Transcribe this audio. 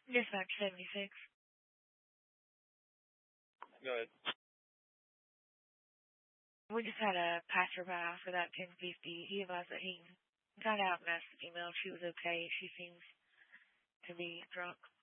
Dispatch 76. Go ahead. We just had a passerby for that 1050. He advised that he got out and asked the female if she was okay. She seems to be drunk.